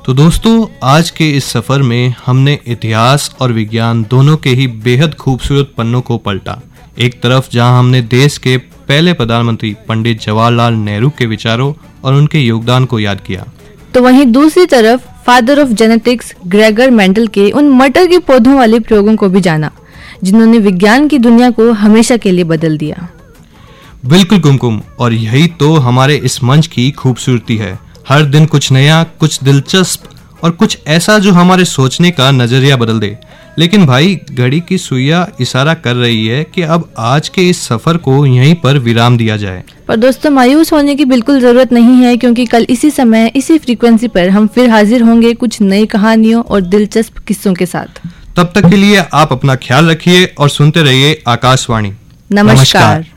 तो दोस्तों, आज के इस सफर में हमने इतिहास और विज्ञान दोनों के ही बेहद खूबसूरत पन्नों को पलटा। एक तरफ जहां हमने देश के पहले प्रधानमंत्री पंडित जवाहरलाल नेहरू के विचारों और उनके योगदान को याद किया, तो वहीं दूसरी तरफ father of genetics Gregor Mendel के उन मटर के पौधों वाले प्रयोगों को भी जाना, जिन्होंने विज्ञान की दुनिया को हमेशा के लिए बदल दिया। बिल्कुल कुमकुम, और यही तो हमारे इस मंच की खूबसूरती है। हर दिन कुछ नया, कुछ दिलचस्प और कुछ ऐसा जो हमारे सोचने का नजरिया बदल दे। लेकिन भाई, घड़ी की सुइयां इशारा कर रही है कि अब आज के इस सफर को यहीं पर विराम दिया जाए। पर दोस्तों, मायूस होने की बिल्कुल जरूरत नहीं है, क्योंकि कल इसी समय इसी फ्रीक्वेंसी पर हम फिर हाजिर होंगे कुछ नई कहानियों और दिलचस्प किस्सों के साथ। तब तक के लिए आप अपना ख्याल रखिए और सुनते रहिए आकाशवाणी। नमस्कार।